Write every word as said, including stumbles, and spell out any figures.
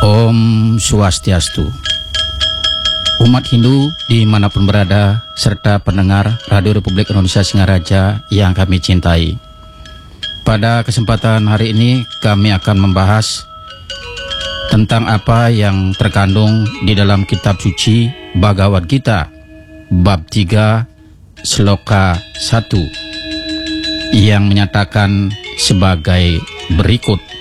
Om Swastiastu. Umat Hindu dimanapun berada, serta pendengar Radio Republik Indonesia Singaraja yang kami cintai. Pada kesempatan hari ini kami akan membahas tentang apa yang terkandung di dalam kitab suci Bhagavad Gita, bab tiga, sloka satu, yang menyatakan sebagai berikut.